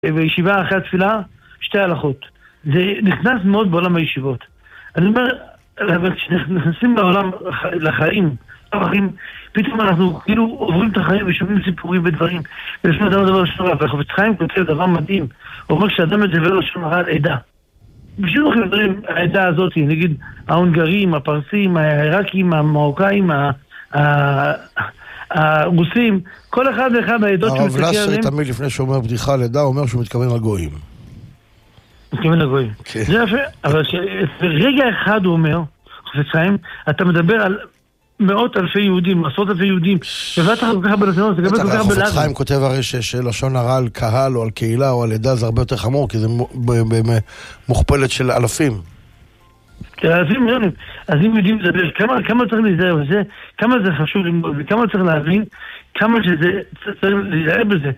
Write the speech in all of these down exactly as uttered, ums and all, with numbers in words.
בישיבה אחרי התפילה, שתי הלכות. זה נכנס מאוד בעולם הישיבות. אני אומר, כשנכנסים לעולם, לחיים, פתאום אנחנו כאילו עוברים את החיים ושומעים סיפורים ודברים, ולפני אדם דבר לשון הרע, והחפץ חיים כותב דבר מדהים, הוא אומר כשאדם מדבר לשון הרע על עדה. בשביל אנחנו מדברים, העדה הזאת, נגיד ההונגרים, הפרסים, העיראקים, המרוקאים, הרוסים, כל אחד ואחד העדות הרב לסרי תמיד לפני שאומר בדיחה על עדה, הוא אומר שהוא מתכוון לגויים. מתכוון לגויים. זה יפה, אבל רגע אחד הוא אומר, חפץ חיים, אתה מדבר על מאות אלפי יהודים, עשרות אלפי יהודים, ובאת כל כך בלשונות, זה גם כל כך בלעד. חפץ חיים כותב הרי שלשון הרע על קהל או על קהילה או על עדה זה הרבה יותר חמור, כי זה מוכפלת של אלפים. אלפים מיליונים. אז אם יודעים לדבר, כמה צריך להיזהר בזה, כמה זה חשוב ללמוד, וכמה צריך להבין, כמה שזה צריך להיזהר בזה.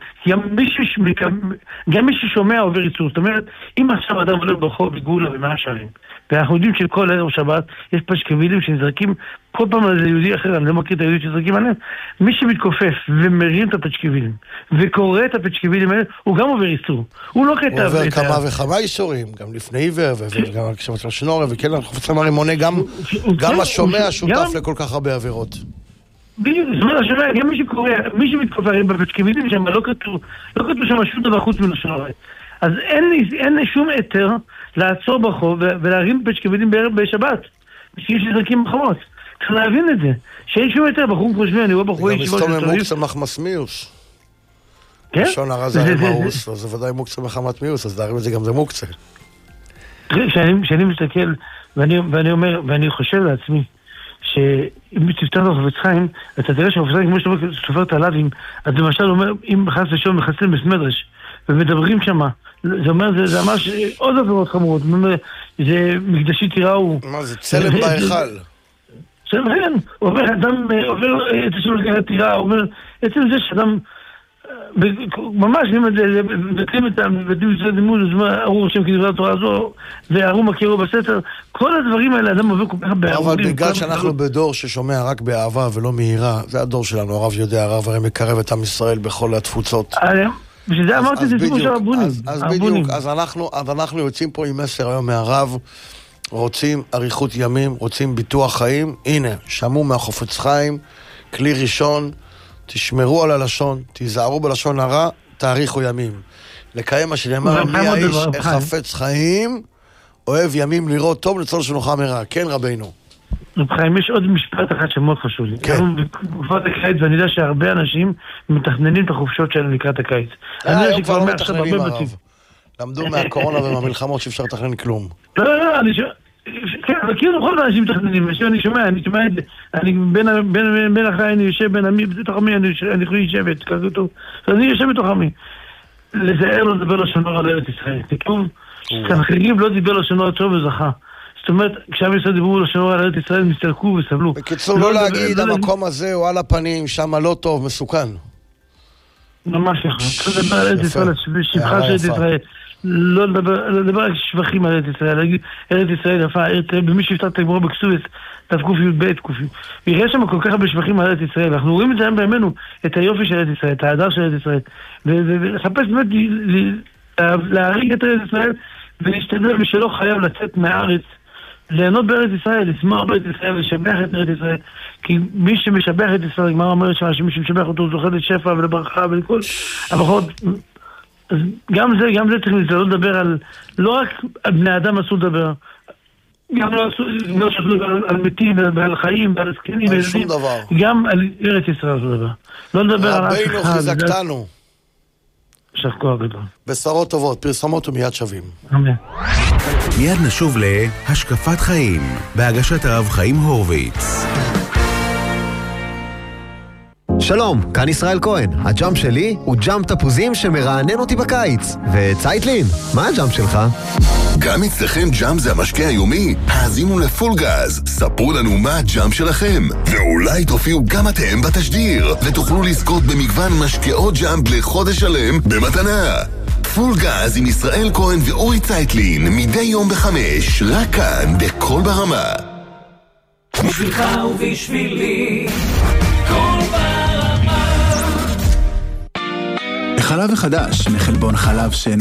גם מי ששומע עובר ייצור. זאת אומרת, אם עכשיו אדם עולה ברחוב בגאולה במאה שערים, ואנחנו יודעים שכל ערב שבת יש פשקווילים שנזרקים כל פעם על איזה יהודי אחר, אני לא מכיר את היהודים שנזרקים עליהם, מי שמתכופף ומרים את הפשקווילים וקורא את הפשקווילים האלה, הוא גם עובר איסור. הוא לא כתב... הוא עובר כמה וכמה איסורים, גם לפני עיוור וגם כשמצל שנורא, וכן, חפץ חיים מונה גם השומע שותף לכל כך הרבה עבירות. בדיוק, זאת אומרת, השומע, גם מי שקורא, מי שמתכופף בפשקווילים שם, לא כתוב שם שום דבר חוץ מלשון הרע. אז אין שום היתר לעצור ברחוב ולהרים פשקווילים בערב בשבת, בשביל שזרקים בחומות. צריך להבין את זה, שאין שום יותר בחורים חושבים, אני רואה בחורים ישיבות שטועים. גם מסתום מוקצה מחמס מיוס. כן? לשון הרע זה הרי מאוס, אז זה ודאי מוקצה מחמת מיוס, אז להרים את זה גם זה מוקצה. כשאני מסתכל, ואני אומר, ואני חושב לעצמי, שאם תפתח לו חפץ חיים, אתה תראה שחפץ חיים, כמו שאתה סופרת עליו, אז למשל אומר, אם חס ושום מחסלים בסמדרש, ומדברים שמה, זה אומר, זה ממש עוד עבירות חמורות, זה מקדשי תיראו. מה זה, צלם בהיכל. צלם בהיכל, הוא אומר, אדם עובר את השם לקראת תיראה, הוא אומר, עצם זה שאדם, ממש, אם מבטלים את הלימוד, ארור השם כדברי התורה הזו, וארור מכירו בסתר, כל הדברים האלה, אדם עובר כל כך באהובים. אבל בגלל שאנחנו בדור ששומע רק באהבה ולא מהירה, זה הדור שלנו, הרב יודע, הרב הרי מקרב את עם ישראל בכל התפוצות. בשביל זה אמרתי, זה סיפור של הבונים. אז בדיוק, אז אנחנו יוצאים פה עם מסר היום מהרב, רוצים אריכות ימים, רוצים ביטוח חיים, הנה, שמעו מהחפץ חיים, כלי ראשון, תשמרו על הלשון, תיזהרו בלשון הרע, תאריכו ימים. לקיים מה שנאמר, מי האיש חפץ חיים, אוהב ימים לראות טוב, לצול שנוחה מרע. כן, רבינו. רב חיים, יש עוד משפט אחד שמאוד חשוב לי. כן. בתקופת הקיץ, ואני יודע שהרבה אנשים מתכננים את החופשות שלהם לקראת הקיץ. היום כבר לא מתכננים הרב. למדו מהקורונה ומהמלחמות שאפשר לתכנן כלום. לא, לא, לא, אני שומע... כן, אבל כאילו כל האנשים מתכננים, אני שומע, אני שומע את זה. אני בין אחרי, אני יושב בין עמי, בתוך עמי, אני יכול לשבת, כזה טוב. אז אני יושב בתוך עמי. לזהר לא דבר לשון הרע לארץ ישראל. כתוב, שחגים לא דיבר לשון הרע טוב וזכה. זאת אומרת, כשעם ישראל דיברו לשון הרע לארץ ישראל, הם הסתלקו וסבלו. בקיצור, לא להגיד, המקום הזה הוא על הפנים, שם לא טוב, מסוכן. ממש ככה. לא לדבר על ארץ ישראל, בשבחה של ארץ ישראל. לא לדבר רק שבחים על ארץ ישראל, להגיד ארץ ישראל יפה, במי שיפתח את הגמרא בכסוס, תפקוף י"ב קופי. ויראה שם כל כך הרבה שבחים על ארץ ישראל, אנחנו רואים את זה היום בימינו, את היופי של ארץ ישראל, את ההדר של ארץ ישראל, ולחפש באמת להריג את ארץ ישראל, ולהשתדל ושלא חייב לצאת מהארץ, ליהנות בארץ ישראל, לשמוח בארץ ישראל, לשבח את ארץ ישראל, כי מי שמשבח את ישראל, הגמרא אומרת שמי שמשבח אותו זוכה לשפע ולברכה ולכל הברכות. אז גם זה, גם זה צריך לא לדבר על, לא רק על בני אדם אסור לדבר, גם לא אסור לדבר על מתים ועל חיים ועל זקנים וילדים, גם על ארץ ישראל אסור לדבר. לא לדבר על אף אחד. רבינו חיזקתנו. שחקו הגדול. בשורות טובות, פרסומות ומיד שווים. אמן. מיד נשוב להשקפת חיים, בהגשת הרב חיים הורוביץ. שלום, כאן ישראל כהן. הג'אמפ שלי הוא ג'אמפ תפוזים שמרענן אותי בקיץ. וצייטלין, מה הג'אמפ שלך? גם אצלכם ג'אמפ זה המשקה היומי? האזינו לפול גז. ספרו לנו מה הג'אמפ שלכם. ואולי תופיעו גם אתם בתשדיר. ותוכלו לזכות במגוון משקאות ג'אמפ לחודש שלם במתנה. פול גז עם ישראל כהן ואורי צייטלין, מדי יום בחמש, רק כאן, בכל ברמה. בשבילך ובשבילי, כל ברמה. חלב וחדש מחלבון חלב שני.